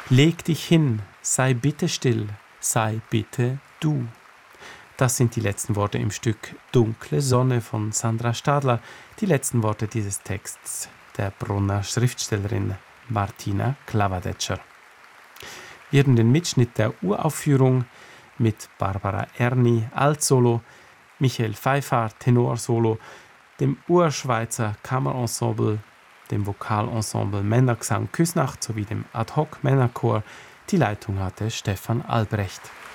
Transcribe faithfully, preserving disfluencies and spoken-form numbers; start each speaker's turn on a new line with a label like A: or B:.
A: Leg dich hin, sei bitte still, sei bitte du. Das sind die letzten Worte im Stück Dunkle Sonne von Sandra Stadler, die letzten Worte dieses Texts der Brunner Schriftstellerin Martina Klavadetscher. Wir hören den Mitschnitt der Uraufführung mit Barbara Erni Altsolo, Michael Pfeiffer Tenorsolo, dem Urschweizer Kammerensemble, dem Vokalensemble Männergesang Küsnacht sowie dem Ad-hoc Männerchor. Die Leitung hatte Stefan Albrecht.